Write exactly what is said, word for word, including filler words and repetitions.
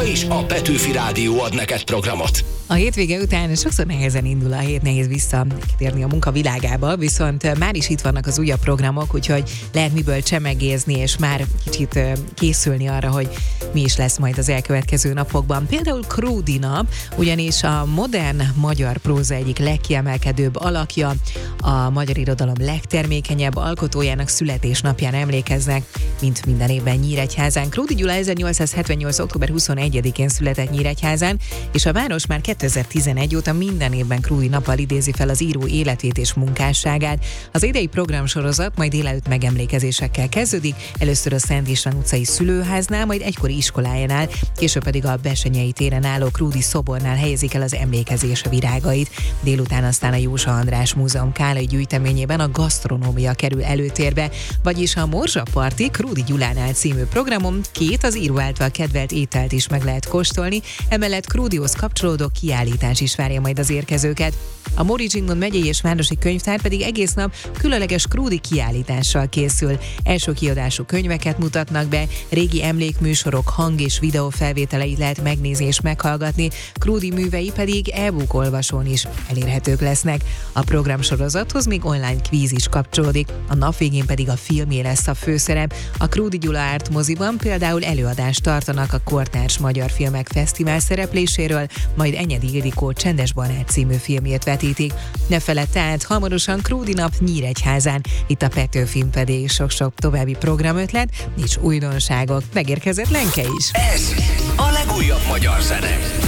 is a Petőfi Rádió ad neked programot. A hétvége után sokszor nehezen indul a hét, nehéz visszatérni a munka világába, viszont már is itt vannak az újabb programok, úgyhogy lehet miből csemegézni, és már kicsit készülni arra, hogy mi is lesz majd az elkövetkező napokban. Például Krúdi nap, ugyanis a modern magyar próza egyik legkiemelkedőbb alakja, a magyar irodalom legtermékenyebb alkotójának születésnapján emlékeznek, mint minden évben Nyíregyházán. Krúdi Gyula ezernyolcszázhetvennyolc. október huszonegyedikén született Nyíregyházán, és a város már kétezer-tizenegy óta minden évben Krúdi nappal idézi fel az író életét és munkásságát. Az idei programsorozat majd délelőtt megemlékezésekkel kezdődik, először a Szent István utcai szülőháznál, majd egykori iskolájánál, később pedig a Bessenyei téren álló Krúdi szobornál helyezik el az emlékezés virágait. Délután aztán a Jósa András Múzeum Kálai gyűjteményében a gasztronómia kerül előtérbe, vagyis a Morzsa Parti Krúdi Gyulánál című programon két az író által kedvelt ételt is meg lehet kóstolni, emellett Krúdihoz kapcsolódó kiállítás is várja majd az érkezőket. A Móricz Zsigmond megyei és városi könyvtár pedig egész nap különleges Krúdi kiállítással készül. Első kiadású könyveket mutatnak be, régi emlékműsorok hang- és videófelvételeit lehet megnézni és meghallgatni, Krúdi művei pedig e-book olvasón is elérhetők lesznek. A programsorozathoz még online kvíz is kapcsolódik, a nap végén pedig a filmé lesz a főszerep. A Krúdi Gyula Árt moziban például előadást tartanak a Kortárs Magyar Filmek Fesztivál szerepléséről, majd Enyedi Ildikó Csendes Barát című filmjét vetítik. Ne feledd tehát, hamarosan Krúdi nap Nyíregyházán, itt a Petőfin pedig sok-sok további programötlet, nincs újdonságok, megérkezett Lenke is. Ez a legújabb magyar zene.